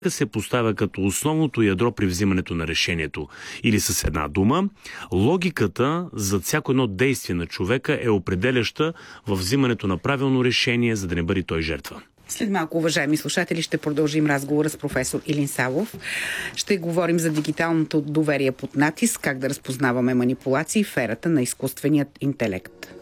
се поставя като основното ядро при взимането на решението. Или с една дума, логиката за всяко едно действие на човека е определяща в взимането на правилно решение, за да не бъде той жертва. След малко, уважаеми слушатели, ще продължим разговора с професор Илин Савов. Ще говорим за дигиталното доверие под натиск, как да разпознаваме манипулации в ерата на изкуственият интелект.